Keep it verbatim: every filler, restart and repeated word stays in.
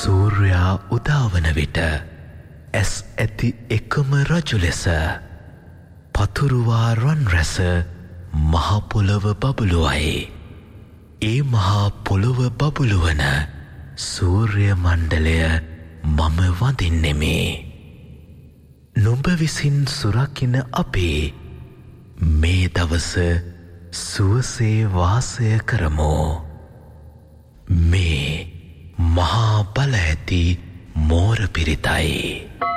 සූර්යා උදාවන විට ඇස් ඇති එකම රජු ලෙස පතුරුවා රන් රැස මහපොළොව බබළුවයි. ඒ මහා පොළොව බබළුවන සූර්ය මණ්ඩලය මම වඳින්නෙමි. නුඹ විසින් සුරකින අපේ මේ දවස සුවසේ වාසය කරමු. මේ මහා බල ඇති මෝර පිරිතයි.